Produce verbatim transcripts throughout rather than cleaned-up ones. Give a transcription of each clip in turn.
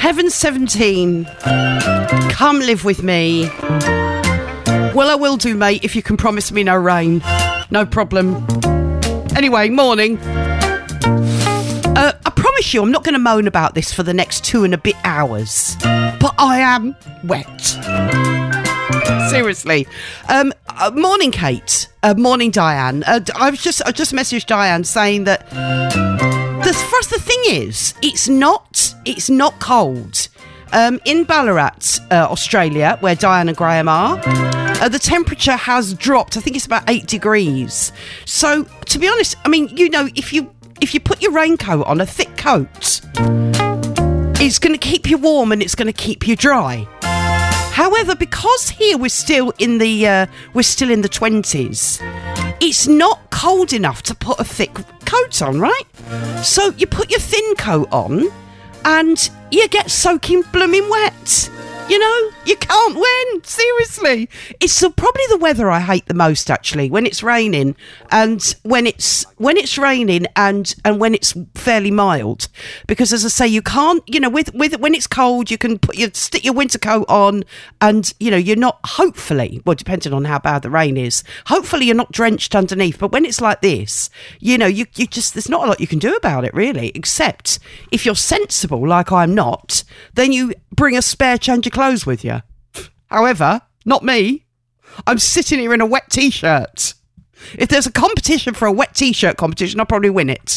Heaven seventeen, come live with me. Well, I will do, mate, if you can promise me no rain. No problem. Anyway, morning. Uh, I promise you I'm not going to moan about this for the next two and a bit hours. But I am wet. Seriously. Um, uh, morning, Kate. Uh, morning, Diane. Uh, I was just I just messaged Diane saying that the first the thing is it's not it's not cold. Um, in Ballarat, uh, Australia, where Diane and Graham are, uh, the temperature has dropped. I think it's about eight degrees. So, to be honest, I mean, you know, if you if you put your raincoat on, a thick coat, it's going to keep you warm and it's going to keep you dry. However, because here we're still in the uh, we're still in the twenties, it's not cold enough to put a thick coat on, right? So you put your thin coat on, and you get soaking blooming wet. You know, you can't win. Seriously. It's uh, probably the weather I hate the most, actually, when it's raining and when it's when it's raining and, and when it's fairly mild. Because, as I say, you can't, you know, with, with when it's cold, you can put your stick your winter coat on and, you know, you're not, hopefully, well, depending on how bad the rain is, hopefully you're not drenched underneath. But when it's like this, you know, you, you just, there's not a lot you can do about it, really, except if you're sensible, like I'm not, then you bring a spare change of clothes with you. However, not me. I'm sitting here in a wet t-shirt. If there's a competition for a wet t-shirt competition, I'll probably win it.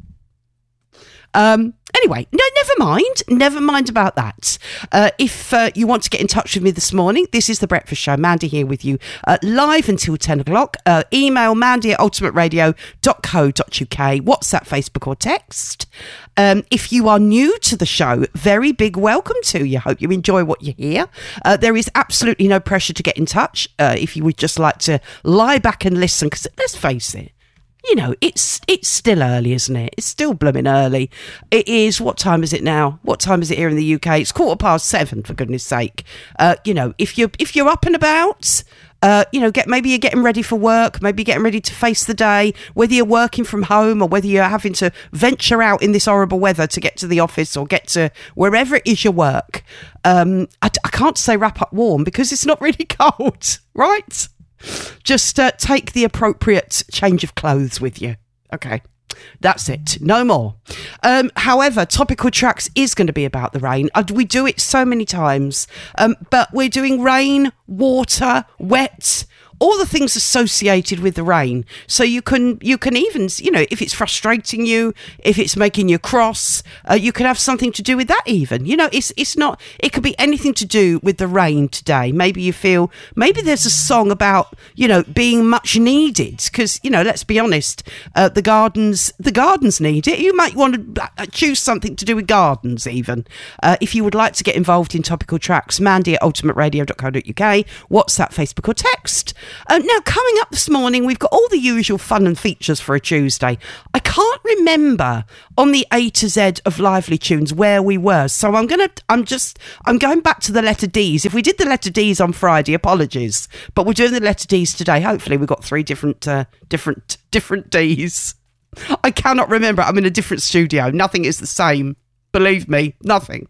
Um, anyway, no, never mind. Never mind about that. Uh, if uh, you want to get in touch with me this morning, this is The Breakfast Show. Mandy here with you uh, live until ten o'clock. Uh, email mandy at ultimate radio dot co dot uk. WhatsApp, Facebook or text. Um, if you are new to the show, very big welcome to you. Hope you enjoy what you hear. Uh, there is absolutely no pressure to get in touch uh, if you would just like to lie back and listen, because let's face it, you know, it's it's still early, isn't it? It's still blooming early. It is, what time is it now? What time is it here in the U K? It's quarter past seven, for goodness sake. Uh, you know, if you're, if you're up and about, uh, you know, get maybe you're getting ready for work, maybe you're getting ready to face the day, whether you're working from home or whether you're having to venture out in this horrible weather to get to the office or get to wherever it is you work. Um, I, I can't say wrap up warm because it's not really cold, right? Just uh, take the appropriate change of clothes with you. Okay, that's it. No more. Um, however, Topical Tracks is going to be about the rain. Uh, we do it so many times, um, but we're doing rain, water, wet, all the things associated with the rain. So you can you can even, you know, if it's frustrating you, if it's making you cross, uh, you could have something to do with that even. You know, it's it's not, it could be anything to do with the rain today. Maybe you feel, maybe there's a song about, you know, being much needed. Because, you know, let's be honest, uh, the gardens, the gardens need it. You might want to choose something to do with gardens even. Uh, if you would like to get involved in Topical Tracks, Mandy at ultimate radio dot co dot uk, WhatsApp, Facebook or text. Uh, now, coming up this morning, we've got all the usual fun and features for a Tuesday. I can't remember on the A to Z of Lively Tunes where we were, so I'm gonna, I'm just, I'm going back to the letter D's. If we did the letter D's on Friday, apologies, but we're doing the letter D's today. Hopefully, we've got three different, uh, different, different D's. I cannot remember. I'm in a different studio. Nothing is the same. Believe me, nothing.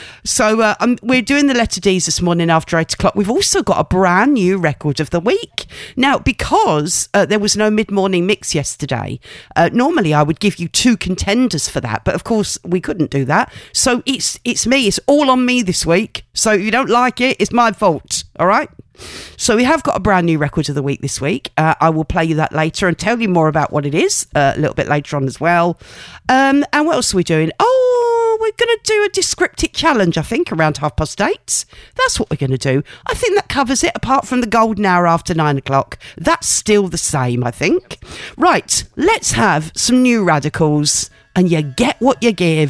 So uh, um, we're doing the letter D's this morning after eight o'clock. We've also got a brand new record of the week. Now, because uh, there was no mid-morning mix yesterday, uh, normally I would give you two contenders for that. But of course, we couldn't do that. So it's it's me. It's all on me this week. So if you don't like it, it's my fault. All right? So we have got a brand new record of the week this week. Uh, I will play you that later and tell you more about what it is uh, a little bit later on as well. Um, and what else are we doing? Oh, we're going to do a Descriptic challenge, I think, around half past eight. That's what we're going to do. I think that covers it, apart from the golden hour after nine o'clock. That's still the same, I think. Right, let's have some New Radicals, and you get what you give.